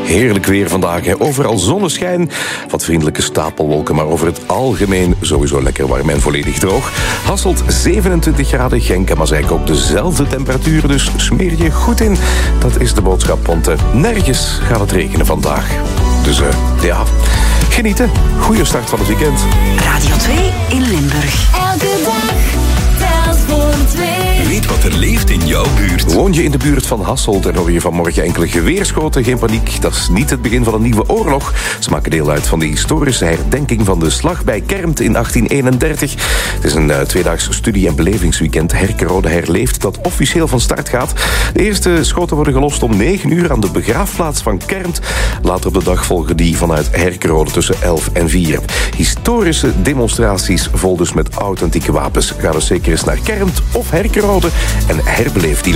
Heerlijk weer vandaag. Hè. Overal zonneschijn, wat vriendelijke stapelwolken, maar over het algemeen sowieso lekker warm en volledig droog. Hasselt 27 graden, Genk en Mazeik ook dezelfde temperaturen, dus smeer je goed in. Dat is de boodschap, want nergens gaat het regenen vandaag. Dus ja, genieten. Goeie start van het weekend. Radio 2 in Limburg. Elke dag telt voor twee. Weet wat er leeft in jouw buurt. Woon je in de buurt van Hasselt en hoor je vanmorgen enkele geweerschoten? Geen paniek, dat is niet het begin van een nieuwe oorlog. Ze maken deel uit van de historische herdenking van de slag bij Kermt in 1831. Het is een tweedaags studie- en belevingsweekend. Herkenrode herleeft dat officieel van start gaat. De eerste schoten worden gelost om 9 uur aan de begraafplaats van Kermt. Later op de dag volgen die vanuit Herkenrode tussen 11 en 4. Historische demonstraties vol dus met authentieke wapens. Ga dus zeker eens naar Kermt of Herkenrode en herbeleef die